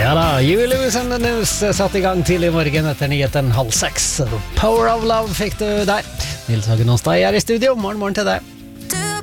Ja da, Julius and the News satt I gang tidlig I morgen etter nyheten 5:30. Power of Love fikk du der. Nils Hagen Åstad I studio, morgen til deg.